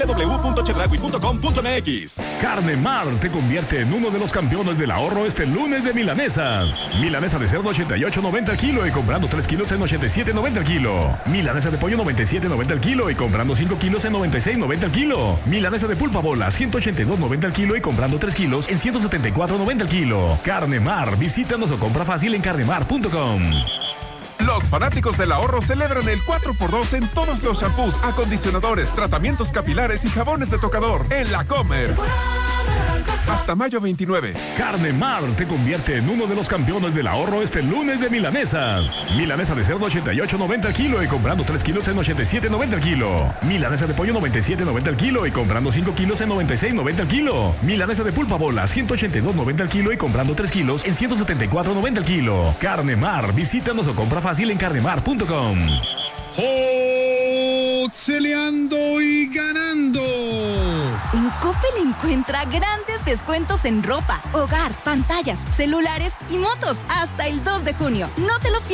www.chedraui.com.mx. Carne Mar te convierte en uno de los campeones del ahorro este lunes de milanesas. Milanesa de cerdo 88.90 al kilo y comprando 3 kilos en 87.90 al kilo. Milanesa de pollo 97.90 al kilo y comprando 5 kilos en 96.90 al kilo. Milanesa de pulpa bola 182.90 al kilo y comprando 3 kilos en 174.90 al kilo. Carne Mar, visítanos o compra fácil en carnemar.com. Los fanáticos del ahorro celebran el 4x2 en todos los shampoos, acondicionadores, tratamientos capilares y jabones de tocador en La Comer. Hasta mayo 29. Carne Mar te convierte en uno de los campeones del ahorro este lunes de milanesas. Milanesa de cerdo 88.90 al kilo y comprando 3 kilos en 87.90 al kilo. Milanesa de pollo 97.90 al kilo y comprando 5 kilos en 96.90 al kilo. Milanesa de pulpa bola 182.90 al kilo y comprando 3 kilos en 174.90 al kilo. Carne Mar, visítanos o compra fácil en carnemar.com. ¡Celeando y ganando! En Coppel encuentra grandes descuentos en ropa, hogar, pantallas, celulares y motos hasta el 2 de junio. No te lo pierdas.